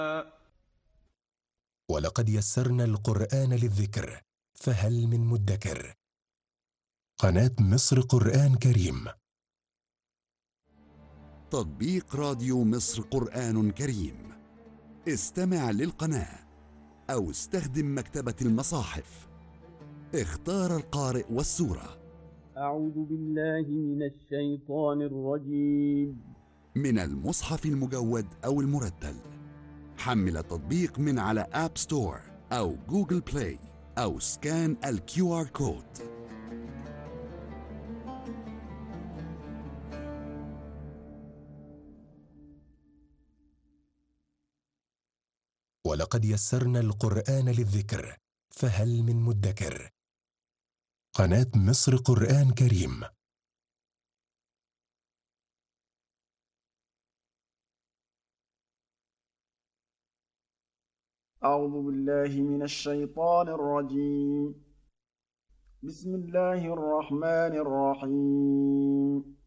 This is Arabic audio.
ولقد يسرنا القرآن للذكر فهل من مدكر. قناة مصر قرآن كريم. تطبيق راديو مصر قرآن كريم. استمع للقناة أو استخدم مكتبة المصاحف. اختار القارئ والسورة. أعوذ بالله من الشيطان الرجيم. من المصحف المجود أو المرتل. حمل التطبيق من على آب ستور أو جوجل بلاي أو سكان الQR كود. ولقد يسرنا القرآن للذكر فهل من مدكر. قناة مصر قرآن كريم. أعوذ بالله من الشيطان الرجيم. بسم الله الرحمن الرحيم.